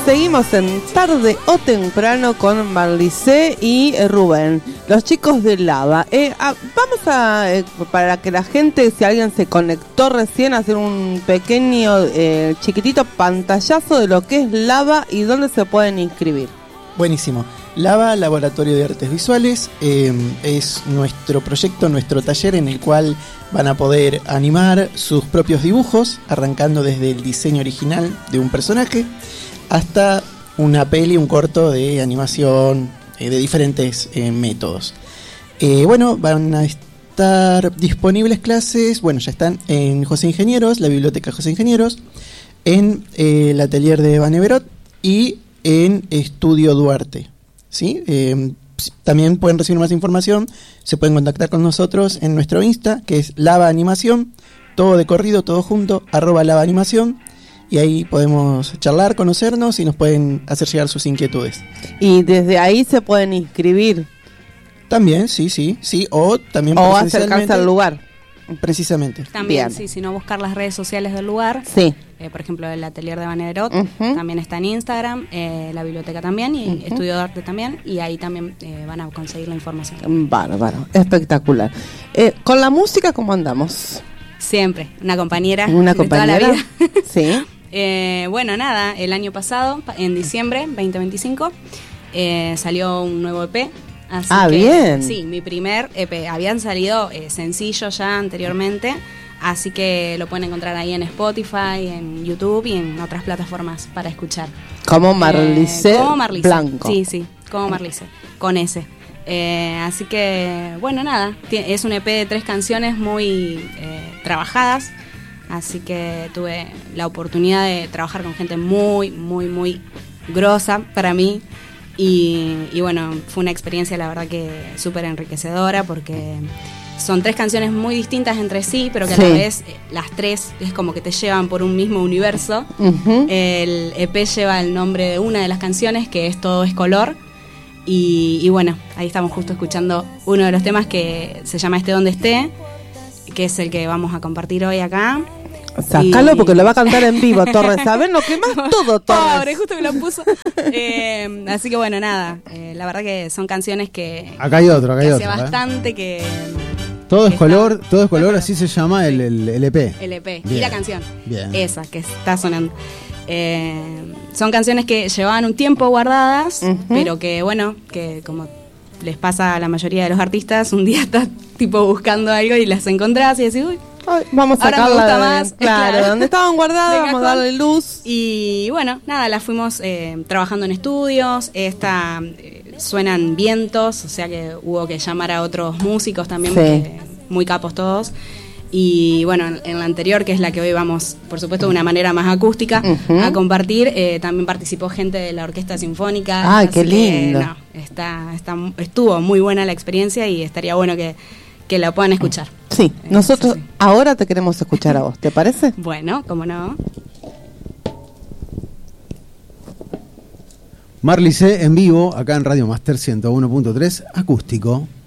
seguimos en Tarde o Temprano con Marlicé y Rubén, los chicos de Lava. Vamos a, para que la gente, si alguien se conectó recién, hacer un pequeño, chiquitito pantallazo de lo que es Lava y dónde se pueden inscribir. Buenísimo. Lava, Laboratorio de Artes Visuales, es nuestro proyecto, nuestro taller en el cual van a poder animar sus propios dibujos, arrancando desde el diseño original de un personaje hasta una peli, un corto de animación de diferentes métodos. Bueno, van a estar disponibles clases, bueno, ya están en José Ingenieros, la biblioteca José Ingenieros, en el atelier de Baneverot y en Estudio Duarte. ¿Sí? También pueden recibir más información, se pueden contactar con nosotros en nuestro Insta, que es Lava Animación, todo de corrido, todo junto, @Lava Animación, y ahí podemos charlar, conocernos y nos pueden hacer llegar sus inquietudes. Y desde ahí se pueden inscribir. También, sí, o también o acercarse al lugar. Precisamente. También, Bien. sí, si no, buscar las redes sociales del lugar. Sí. Por ejemplo, el atelier de Baneverot también está en Instagram, la biblioteca también, y Estudio de Arte también, y ahí también van a conseguir la información. Bárbaro, espectacular. Con la música, ¿cómo andamos? Siempre, una compañera de ¿Compañera? toda la vida. Sí. Bueno, nada, el año pasado, en diciembre 2025, salió un nuevo EP. Así que, bien. Sí, mi primer EP. Habían salido sencillos ya anteriormente, así que lo pueden encontrar ahí en Spotify, en YouTube y en otras plataformas para escuchar. Como Marlicé Blanco. Sí, como Marlicé, con ese. Así que, bueno, nada, es un EP de 3 canciones muy trabajadas, así que tuve la oportunidad de trabajar con gente muy, muy, muy grosa para mí. Y bueno, fue una experiencia la verdad que súper enriquecedora, porque son 3 canciones muy distintas entre sí, pero que a la vez las 3 es como que te llevan por un mismo universo. El EP lleva el nombre de una de las canciones, que es Todo es Color, y bueno, ahí estamos justo escuchando uno de los temas que se llama Esté Donde Esté, que es el que vamos a compartir hoy acá. Sácalo porque lo va a cantar en vivo, Torres. ¿Saben lo que más todo, Torres? Pobre, justo me lo puso. Así que bueno, nada. La verdad que son canciones que... Acá hay otro. Hace bastante que... Todo es color, así se llama el EP. El EP. Bien. Y la canción. Bien. Esa que está sonando. Son canciones que llevaban un tiempo guardadas, pero que bueno, que como les pasa a la mayoría de los artistas, un día estás tipo buscando algo y las encontrás y decís, uy, vamos a sacarla. Ahora me gusta más. Claro, donde estaban guardadas, vamos a darle luz. Y bueno, nada, la fuimos trabajando en estudios. Suenan vientos, o sea que hubo que llamar a otros músicos también, porque muy capos todos. Y bueno, en la anterior, que es la que hoy vamos, por supuesto, de una manera más acústica, a compartir, también participó gente de la Orquesta Sinfónica. ¡Ay, qué lindo! Estuvo muy buena la experiencia y estaría bueno que la puedan escuchar. Sí, nosotros ahora te queremos escuchar a vos, ¿te parece? Bueno, cómo no. Marlicé en vivo, acá en Radio Master 101.3, acústico.